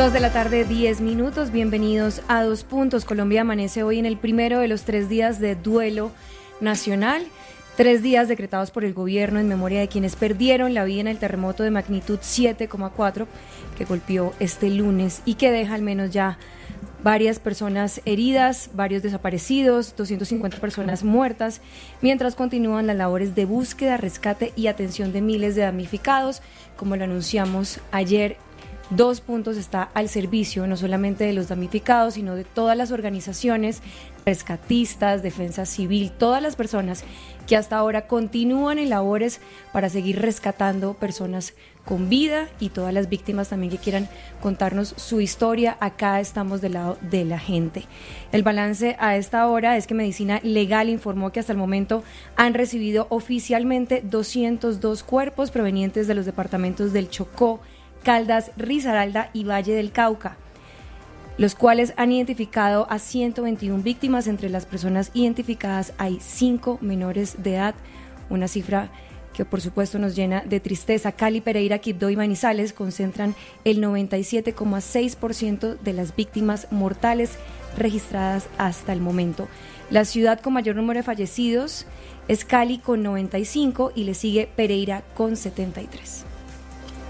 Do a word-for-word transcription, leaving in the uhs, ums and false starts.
Dos de la tarde, diez minutos. Bienvenidos a Dos Puntos. Colombia amanece hoy en el primero de los tres días de duelo nacional. Tres días decretados por el gobierno en memoria de quienes perdieron la vida en el terremoto de magnitud siete coma cuatro que golpeó este lunes y que deja al menos ya varias personas heridas, varios desaparecidos, doscientas cincuenta personas muertas, mientras continúan las labores de búsqueda, rescate y atención de miles de damnificados. Como lo anunciamos ayer, Dos Puntos está al servicio no solamente de los damnificados, sino de todas las organizaciones, rescatistas, defensa civil, todas las personas que hasta ahora continúan en labores para seguir rescatando personas con vida y todas las víctimas también que quieran contarnos su historia. Acá estamos del lado de la gente. El balance a esta hora es que Medicina Legal informó que hasta el momento han recibido oficialmente doscientos dos cuerpos provenientes de los departamentos del Chocó, Caldas, Risaralda y Valle del Cauca, los cuales han identificado a ciento veintiuna víctimas. Entre las personas identificadas hay cinco menores de edad, una cifra que por supuesto nos llena de tristeza. Cali, Pereira, Quibdó y Manizales concentran el noventa y siete coma seis por ciento de las víctimas mortales registradas hasta el momento. La ciudad con mayor número de fallecidos es Cali con noventa y cinco y le sigue Pereira con setenta y tres.